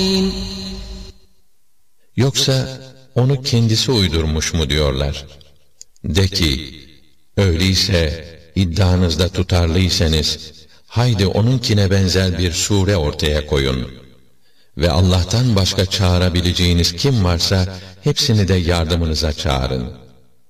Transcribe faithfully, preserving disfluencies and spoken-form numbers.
Yoksa onu kendisi uydurmuş mu diyorlar? De ki, öyleyse iddianızda tutarlıysanız, haydi onunkine benzer bir sure ortaya koyun. Ve Allah'tan başka çağırabileceğiniz kim varsa, hepsini de yardımınıza çağırın.